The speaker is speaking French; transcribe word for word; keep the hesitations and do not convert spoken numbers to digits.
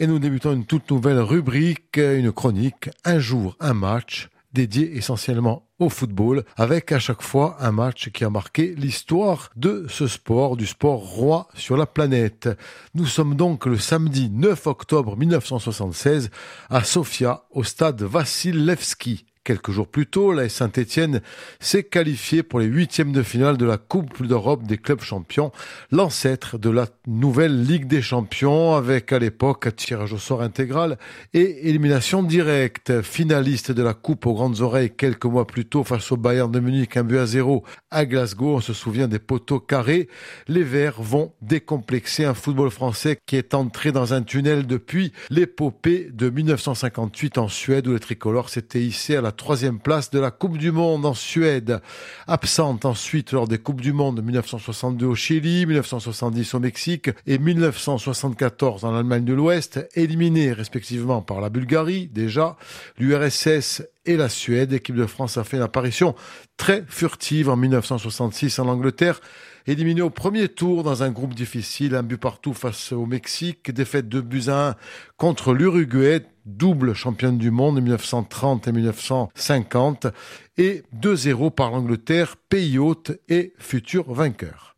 Et nous débutons une toute nouvelle rubrique, une chronique, un jour, un match, dédié essentiellement au football, avec à chaque fois un match qui a marqué l'histoire de ce sport, du sport roi sur la planète. Nous sommes donc le samedi neuf octobre mille neuf cent soixante-seize à Sofia, au stade Vassil Levski. Quelques jours plus tôt, l'A S Saint-Étienne s'est qualifié pour les huitièmes de finale de la Coupe d'Europe des clubs champions, l'ancêtre de la nouvelle Ligue des champions, avec à l'époque tirage au sort intégral et élimination directe. Finaliste de la Coupe aux grandes oreilles quelques mois plus tôt face au Bayern de Munich, un but à zéro à Glasgow, on se souvient des poteaux carrés. Les Verts vont décomplexer un football français qui est entré dans un tunnel depuis l'épopée de mille neuf cent cinquante-huit en Suède, où les tricolores s'étaient hissés à la troisième place de la Coupe du Monde en Suède. Absente ensuite lors des Coupes du Monde mille neuf cent soixante-deux au Chili, mille neuf cent soixante-dix au Mexique et mille neuf cent soixante-quatorze en Allemagne de l'Ouest, éliminée respectivement par la Bulgarie déjà, l'U R S S et la Suède. L'équipe de France a fait une apparition très furtive en mille neuf cent soixante-six en Angleterre, éliminé au premier tour dans un groupe difficile, un but partout face au Mexique, défaite de buts à un contre l'Uruguay, double championne du monde en mille neuf cent trente et mille neuf cent cinquante, et deux zéro par l'Angleterre, pays hôte et futur vainqueur.